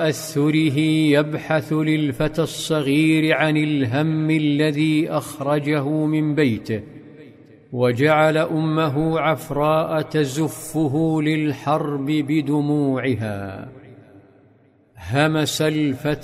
تأثره يبحث للفتى الصغير عن الهم الذي أخرجه من بيته وجعل أمه عفراء تزفه للحرب بدموعها. همس الفتى